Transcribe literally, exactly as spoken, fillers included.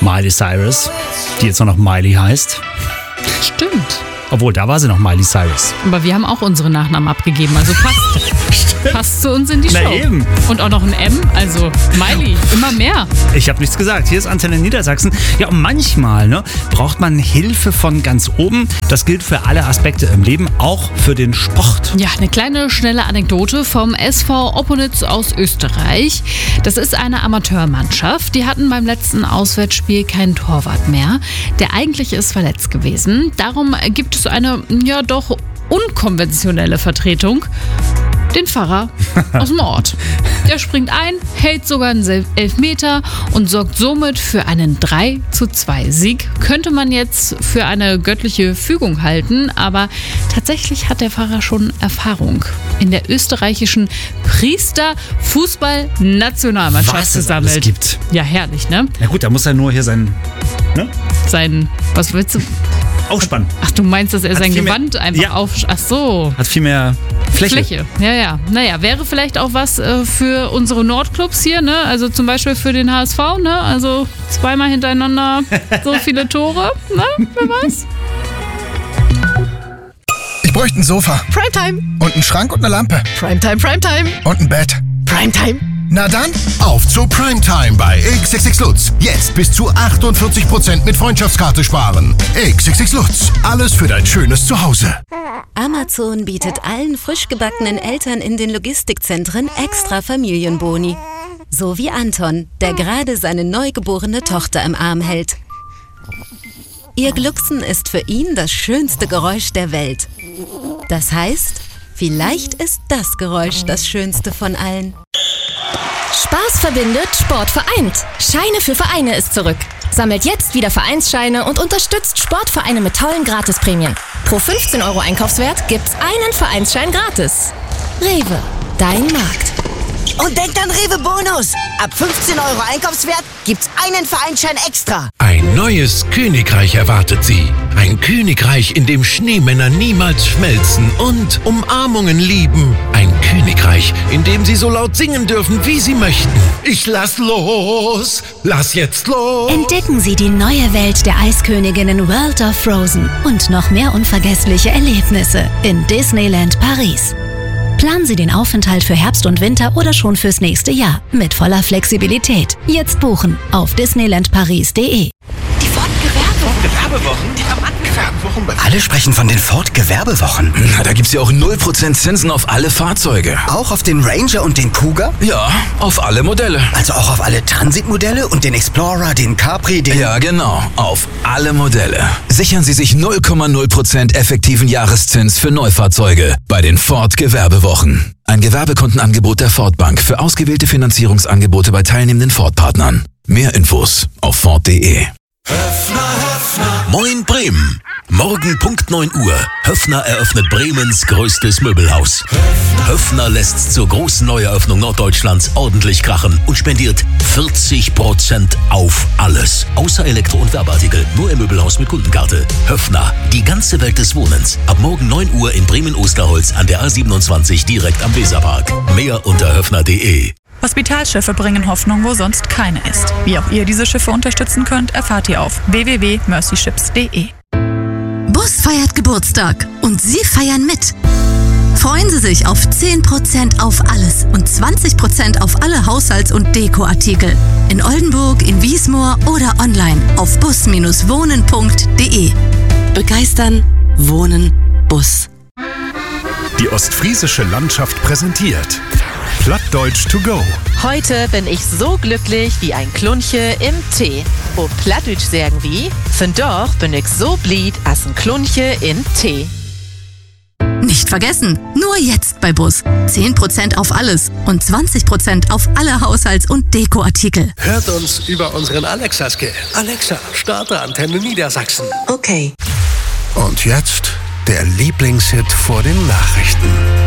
Miley Cyrus, die jetzt nur noch Miley heißt. Stimmt. Obwohl, da war sie noch Miley Cyrus. Aber wir haben auch unsere Nachnamen abgegeben, also passt, passt zu uns in die Show. Na eben. Und auch noch ein M, also Miley, immer mehr. Ich habe nichts gesagt. Hier ist Antenne Niedersachsen. Ja, und manchmal ne, braucht man Hilfe von ganz oben. Das gilt für alle Aspekte im Leben, auch für den Sport. Ja, eine kleine, schnelle Anekdote vom S V Opponitz aus Österreich. Das ist eine Amateurmannschaft. Die hatten beim letzten Auswärtsspiel keinen Torwart mehr. Der eigentliche ist verletzt gewesen. Darum gibt es eine, ja doch, unkonventionelle Vertretung. Den Pfarrer aus dem Ort. Der springt ein, hält sogar einen Elfmeter und sorgt somit für einen drei zu zwei Sieg. Könnte man jetzt für eine göttliche Fügung halten, aber tatsächlich hat der Pfarrer schon Erfahrung in der österreichischen Priester-Fußball-Nationalmannschaft Was es gesammelt. alles gibt. Ja, herrlich, ne? Na gut, da muss er nur hier sein... Ne? Sein, was willst du? Ausspannen. Ach, du meinst, dass er Hat sein viel mehr- Gewand einfach Ja. auf... Ach so. Hat viel mehr Fläche. Fläche, ja, ja. Naja, wäre vielleicht auch was äh, für unsere Nordclubs hier, ne? Also zum Beispiel für den H S V, ne? Also zweimal hintereinander so viele Tore, ne? Wer weiß? Ich bräuchte ein Sofa Primetime, und einen Schrank und eine Lampe Primetime, Primetime, und ein Bett. Primetime. Na dann, Auf zu Primetime bei X X X Lutz. Jetzt bis zu achtundvierzig Prozent mit Freundschaftskarte sparen. X X X Lutz. Alles für dein schönes Zuhause. Amazon bietet allen frisch gebackenen Eltern in den Logistikzentren extra Familienboni. So wie Anton, der gerade seine neugeborene Tochter im Arm hält. Ihr Glucksen ist für ihn das schönste Geräusch der Welt. Das heißt, vielleicht ist das Geräusch das schönste von allen. Spaß verbindet, Sport vereint. Scheine für Vereine ist zurück. Sammelt jetzt wieder Vereinsscheine und unterstützt Sportvereine mit tollen Gratisprämien. Pro fünfzehn Euro Einkaufswert gibt's einen Vereinsschein gratis. Rewe, dein Markt. Und denkt an Rewe Bonus. Ab fünfzehn Euro Einkaufswert gibt's einen Vereinsschein extra. Ein neues Königreich erwartet Sie. Ein Königreich, in dem Schneemänner niemals schmelzen und Umarmungen lieben. Ein Königreich, in dem Sie so laut singen dürfen, wie Sie möchten. Ich lass los, lass jetzt los. Entdecken Sie die neue Welt der Eisköniginnen World of Frozen und noch mehr unvergessliche Erlebnisse in Disneyland Paris. Planen Sie den Aufenthalt für Herbst und Winter oder schon fürs nächste Jahr mit voller Flexibilität. Jetzt buchen auf disneyland paris punkt de. Die Ford-Gewerbewochen. Gewerbewochen? Die haben angefangen. Alle sprechen von den Ford-Gewerbewochen. Na, da gibt's ja auch null Prozent Zinsen auf alle Fahrzeuge. Auch auf den Ranger und den Kuga? Ja, auf alle Modelle. Also auch auf alle Transit-Modelle und den Explorer, den Capri, den... Ja, genau. Auf alle Modelle. Sichern Sie sich null Komma null Prozent effektiven Jahreszins für Neufahrzeuge bei den Ford-Gewerbewochen. Ein Gewerbekundenangebot der Ford Bank für ausgewählte Finanzierungsangebote bei teilnehmenden Ford-Partnern. Mehr Infos auf ford punkt de. Moin Bremen. Morgen Punkt neun Uhr. Höffner eröffnet Bremens größtes Möbelhaus. Höffner lässt zur großen Neueröffnung Norddeutschlands ordentlich krachen und spendiert vierzig Prozent auf alles. Außer Elektro- und Werbeartikel. Nur im Möbelhaus mit Kundenkarte. Höffner, die ganze Welt des Wohnens. Ab morgen neun Uhr in Bremen-Osterholz an der A siebenundzwanzig direkt am Weserpark. Mehr unter höffner punkt de. Hospitalschiffe bringen Hoffnung, wo sonst keine ist. Wie auch ihr diese Schiffe unterstützen könnt, erfahrt ihr auf w w w punkt mercy ships punkt de. Bus feiert Geburtstag und Sie feiern mit. Freuen Sie sich auf zehn Prozent auf alles und zwanzig Prozent auf alle Haushalts- und Dekoartikel. In Oldenburg, in Wiesmoor oder online auf bus wohnen punkt de. Begeistern, wohnen, Bus. Die ostfriesische Landschaft präsentiert Plattdeutsch to go. Heute bin ich so glücklich wie ein Klunche im Tee. O Plattdeutsch sagen wie, von doch bin ich so blied as ein Klunche in Tee. Nicht vergessen, nur jetzt bei Bus. zehn Prozent auf alles und zwanzig Prozent auf alle Haushalts- und Dekoartikel. Hört uns über unseren Alexa-Skill. Alexa, starte Antenne Niedersachsen. Okay. Und jetzt der Lieblingshit vor den Nachrichten.